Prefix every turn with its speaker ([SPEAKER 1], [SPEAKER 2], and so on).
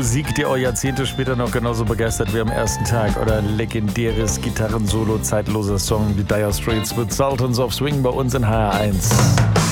[SPEAKER 1] Musik, die auch Jahrzehnte später noch genauso begeistert wie am ersten Tag. Oder legendäres Gitarrensolo, zeitloser Song, die Dire Straits mit Sultans of Swing bei uns in HR1.